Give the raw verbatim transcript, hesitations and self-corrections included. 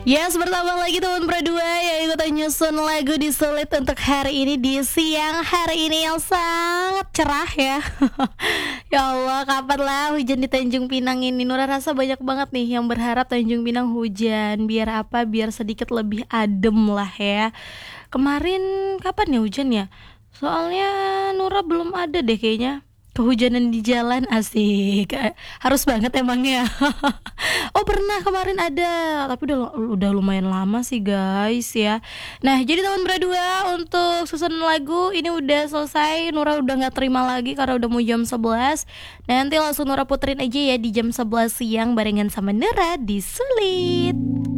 Yes, bertambah lagi teman berdua yang ikutan nyusun lagu di Sulit untuk hari ini di siang hari ini yang sangat cerah ya. Ya Allah, kapan lah hujan di Tanjung Pinang ini? Nura rasa banyak banget nih yang berharap Tanjung Pinang hujan. Biar apa? Biar sedikit lebih adem lah ya. Kemarin kapan ya hujan ya? Soalnya Nura belum ada deh kayaknya kehujanan di jalan, asik. Eh, harus banget emangnya. Oh pernah kemarin ada, tapi udah udah lumayan lama sih guys ya. Nah jadi teman berdua, untuk susunan lagu ini udah selesai. Nura udah gak terima lagi karena udah mau jam sebelas. Nanti langsung Nura puterin aja ya di jam sebelas siang barengan sama Nura di Sulit.